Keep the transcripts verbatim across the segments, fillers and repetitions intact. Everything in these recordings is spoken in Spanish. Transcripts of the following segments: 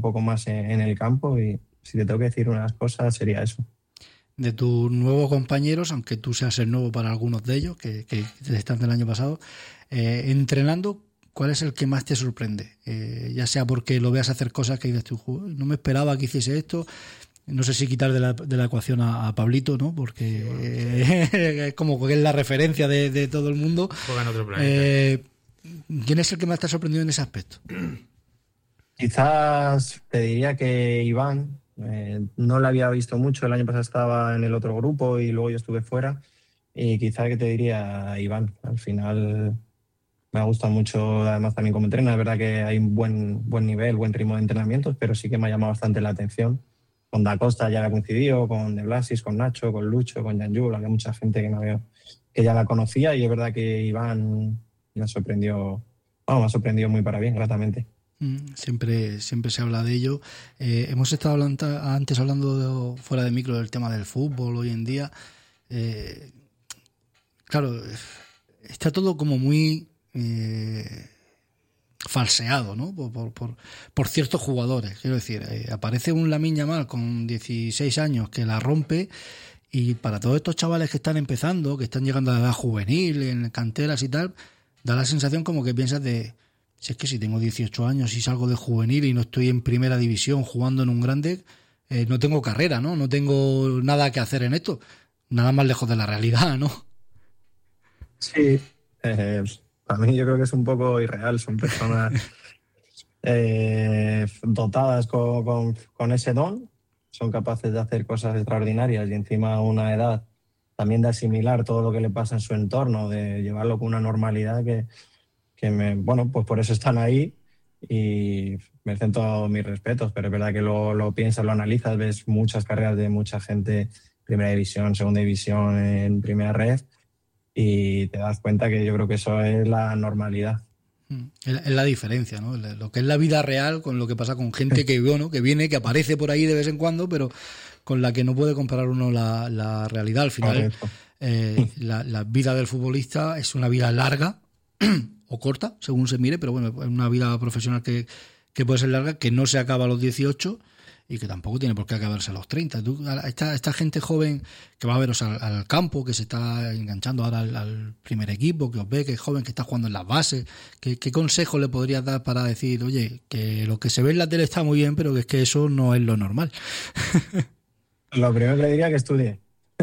poco más en, en el campo, y si te tengo que decir unas cosas sería eso. De tus nuevos compañeros, aunque tú seas el nuevo para algunos de ellos, que, que están del año pasado, eh, entrenando, ¿cuál es el que más te sorprende? Eh, ya sea porque lo veas hacer cosas que dices tú, no me esperaba que hiciese esto. No sé si quitar de la, de la ecuación a, a Pablito, ¿no? Porque sí, bueno, eh, es como que es la referencia de, de todo el mundo. Juega en otro planeta. Eh, ¿Quién es el que más te ha sorprendido en ese aspecto? Quizás te diría que Iván. Eh, no la había visto mucho, el año pasado estaba en el otro grupo y luego yo estuve fuera, y quizá que te diría Iván. Al final me ha gustado mucho, además también como entrena, es verdad que hay un buen, buen nivel, buen ritmo de entrenamientos, pero sí que me ha llamado bastante la atención. Con Da Costa ya la coincidido, con De Blasis, con Nacho, con Lucho, con Janjul, había mucha gente que, no veo, que ya la conocía, y es verdad que Iván me sorprendió, bueno, me ha sorprendido muy para bien, gratamente. Siempre, siempre se habla de ello. Eh, hemos estado hablando, antes hablando de, fuera de micro del tema del fútbol hoy en día. Eh, claro, está todo como muy eh, falseado, ¿no? Por, por, por, por ciertos jugadores. Quiero decir, eh, aparece un Lamine Yamal con dieciséis años que la rompe, y para todos estos chavales que están empezando, que están llegando a la edad juvenil, en canteras y tal, da la sensación como que piensas de... Si es que si tengo dieciocho años y salgo de juvenil y no estoy en primera división jugando en un grande, eh, no tengo carrera, ¿no? No tengo nada que hacer en esto. Nada más lejos de la realidad, ¿no? Sí, eh, a mí yo creo que es un poco irreal. Son personas eh, dotadas con, con, con ese don, son capaces de hacer cosas extraordinarias, y encima a una edad también de asimilar todo lo que le pasa en su entorno, de llevarlo con una normalidad que... que me, bueno, pues por eso están ahí, y merecen todos mis respetos, pero es verdad que lo, lo piensas, lo analizas, ves muchas carreras de mucha gente, primera división, segunda división, en primera red, y te das cuenta que yo creo que eso es la normalidad. Es la diferencia, ¿no? Lo que es la vida real con lo que pasa con gente que, bueno, que viene, que aparece por ahí de vez en cuando, pero con la que no puede comparar uno la, la realidad. Al final, eh, la, la vida del futbolista es una vida larga, o corta, según se mire, pero bueno, es una vida profesional que, que puede ser larga, que no se acaba a los dieciocho y que tampoco tiene por qué acabarse a los treinta. Tú, a esta, esta gente joven que va a veros al, al campo, que se está enganchando ahora al, al primer equipo, que os ve, que es joven, que está jugando en las bases, ¿qué, qué consejo le podrías dar para decir, oye, que lo que se ve en la tele está muy bien, pero que es que eso no es lo normal? Lo primero que le diría que estudie.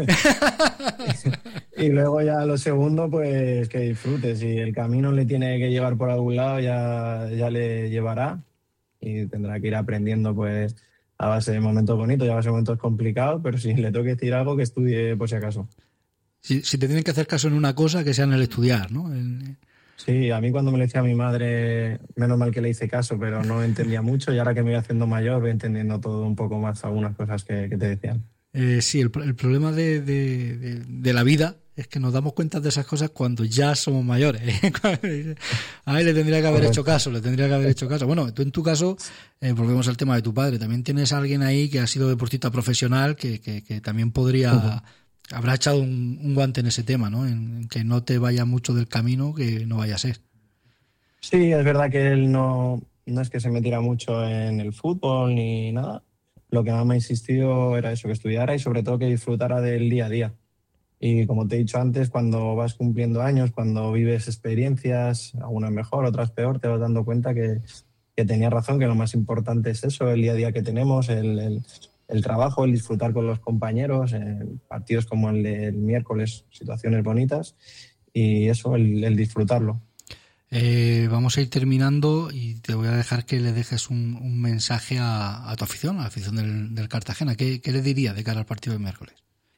Y luego ya lo segundo, pues que disfrute. Si el camino le tiene que llevar por algún lado, ya, ya le llevará, y tendrá que ir aprendiendo pues a base de momentos bonitos y a base de momentos complicados, pero si le tengo que decir algo, que estudie por si acaso. Si, si te tienen que hacer caso en una cosa, que sea en el estudiar, ¿no? En... Sí, a mí cuando me lo decía mi madre, menos mal que le hice caso, pero no entendía mucho, y ahora que me voy haciendo mayor voy entendiendo todo un poco más, algunas cosas que, que te decían. Eh, sí, el, el problema de, de, de, de la vida es que nos damos cuenta de esas cosas cuando ya somos mayores. A él le tendría que haber hecho caso, le tendría que haber hecho caso. Bueno, tú en tu caso, eh, volvemos al tema de tu padre, también tienes a alguien ahí que ha sido deportista profesional, que, que, que también podría, uh-huh. habrá echado un, un guante en ese tema, ¿no? En, en que no te vaya mucho del camino, que no vaya a ser. Sí, es verdad que él no, no es que se metiera mucho en el fútbol ni nada. Lo que más me ha insistido era eso, que estudiara y sobre todo que disfrutara del día a día. Y como te he dicho antes, cuando vas cumpliendo años, cuando vives experiencias, algunas mejor, otras peor, te vas dando cuenta que, que tenía razón, que lo más importante es eso, el día a día que tenemos, el, el, el trabajo, el disfrutar con los compañeros, en partidos como el del miércoles, situaciones bonitas, y eso, el, el disfrutarlo. Eh, vamos a ir terminando y te voy a dejar que le dejes un, un mensaje a, a tu afición, a la afición del, del Cartagena. ¿Qué, ¿Qué le diría de cara al partido del miércoles?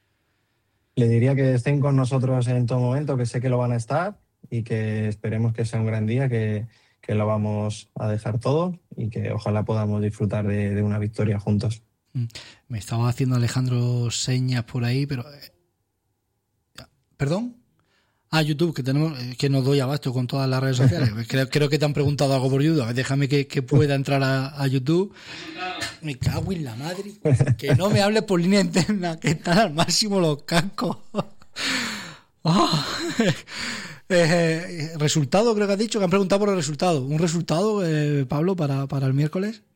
Le diría que estén con nosotros en todo momento, que sé que lo van a estar, y que esperemos que sea un gran día, que, que lo vamos a dejar todo y que ojalá podamos disfrutar de, de una victoria juntos. Me estaba haciendo Alejandro señas por ahí, pero... ¿Perdón? Ah, YouTube, que tenemos, que no doy abasto con todas las redes sociales. Creo, creo que te han preguntado algo por YouTube. A ver, déjame que, que pueda entrar a, a YouTube. Me cago en la madre. Que no me hables por línea interna, que están al máximo los cascos. Oh. Eh, resultado, creo que has dicho, que han preguntado por el resultado. ¿Un resultado, eh, Pablo, para, para el miércoles?